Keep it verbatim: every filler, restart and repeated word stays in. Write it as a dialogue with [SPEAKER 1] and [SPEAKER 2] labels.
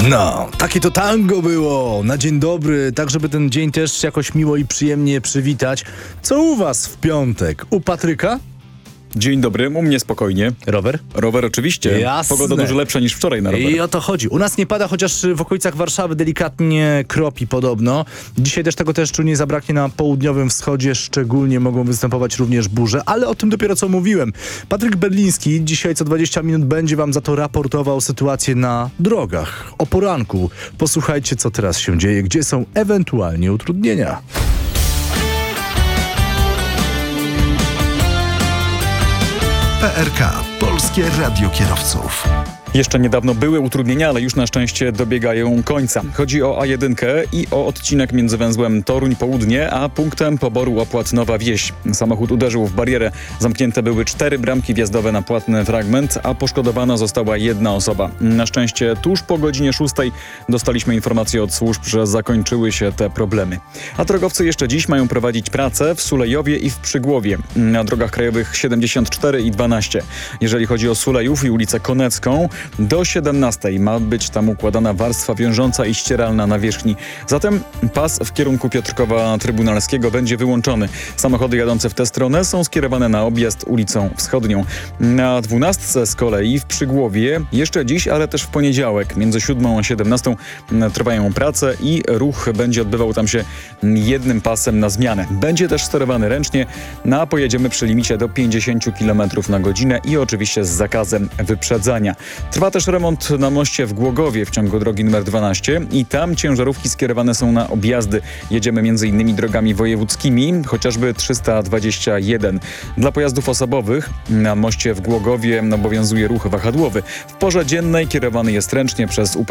[SPEAKER 1] No, takie to tango było na dzień dobry, tak żeby ten dzień też jakoś miło i przyjemnie przywitać. Co u was w piątek? U Patryka?
[SPEAKER 2] Dzień dobry, u mnie spokojnie.
[SPEAKER 1] Rower?
[SPEAKER 2] Rower oczywiście.
[SPEAKER 1] Jasne.
[SPEAKER 2] Pogoda dużo lepsza niż wczoraj na rower.
[SPEAKER 1] I o to chodzi. U nas nie pada, chociaż w okolicach Warszawy delikatnie kropi podobno. Dzisiaj też tego deszczu nie zabraknie na południowym wschodzie, szczególnie mogą występować również burze, ale o tym dopiero co mówiłem. Patryk Bedliński dzisiaj co dwadzieścia minut będzie wam za to raportował sytuację na drogach. O poranku posłuchajcie, co teraz się dzieje, gdzie są ewentualnie utrudnienia.
[SPEAKER 3] P R K. Polskie Radio Kierowców.
[SPEAKER 2] Jeszcze niedawno były utrudnienia, ale już na szczęście dobiegają końca. Chodzi o A jeden i o odcinek między węzłem Toruń Południe, a punktem poboru opłat Nowa Wieś. Samochód uderzył w barierę. Zamknięte były cztery bramki wjazdowe na płatny fragment, a poszkodowana została jedna osoba. Na szczęście tuż po godzinie szóstej dostaliśmy informację od służb, że zakończyły się te problemy. A drogowcy jeszcze dziś mają prowadzić pracę w Sulejowie i w Przygłowie. Na drogach krajowych siedemdziesiąt cztery i dwanaście. Jeżeli chodzi o Sulejów i ulicę Konecką, do siedemnastej ma być tam układana warstwa wiążąca i ścieralna nawierzchni. Zatem pas w kierunku Piotrkowa Trybunalskiego będzie wyłączony. Samochody jadące w tę stronę są skierowane na objazd ulicą Wschodnią. Na dwunastce z kolei w Przygłowie jeszcze dziś, ale też w poniedziałek między siódmą a siedemnastą trwają prace i ruch będzie odbywał tam się jednym pasem na zmianę. Będzie też sterowany ręcznie, no a pojedziemy przy limicie do pięćdziesiąt kilometrów na godzinę i oczywiście z zakazem wyprzedzania. Trwa też remont na moście w Głogowie w ciągu drogi numer dwanaście i tam ciężarówki skierowane są na objazdy. Jedziemy między innymi drogami wojewódzkimi, chociażby trzysta dwadzieścia jeden. Dla pojazdów osobowych na moście w Głogowie obowiązuje ruch wahadłowy. W porze dziennej kierowany jest ręcznie przez U P